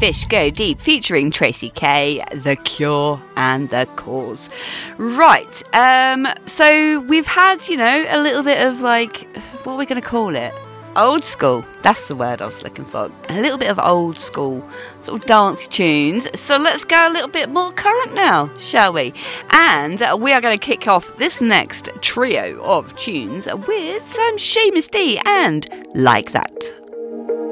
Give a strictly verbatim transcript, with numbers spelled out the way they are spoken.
Fish Go Deep featuring Tracy K, The Cure and The Cause. Right, um, so we've had, you know, a little bit of like, what are we going to call it? Old school, that's the word I was looking for. A little bit of old school, sort of dancey tunes. So let's go a little bit more current now, shall we? And we are going to kick off this next trio of tunes with um, Seamus D and Like That.